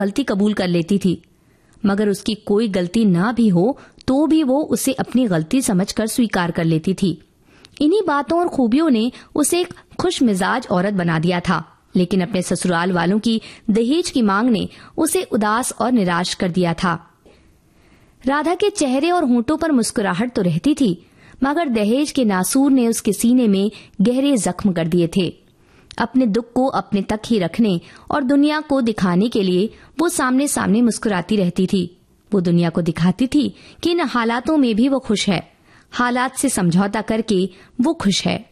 गलती कबूल कर लेती थी, मगर उसकी कोई गलती ना भी हो तो भी वो उसे अपनी गलती समझकर स्वीकार कर लेती थी। इन्हीं बातों और खूबियों ने उसे एक खुश मिजाज औरत बना दिया था, लेकिन अपने ससुराल वालों की दहेज की मांग ने उसे उदास और निराश कर दिया था। राधा के चेहरे और होंठों पर मुस्कुराहट तो रहती थी, मगर दहेज के नासूर ने उसके सीने में गहरे जख्म कर दिए थे। अपने दुख को अपने तक ही रखने और दुनिया को दिखाने के लिए वो सामने सामने मुस्कुराती रहती थी। वो दुनिया को दिखाती थी कि इन हालातों में भी वो खुश है, हालात से समझौता करके वो खुश है।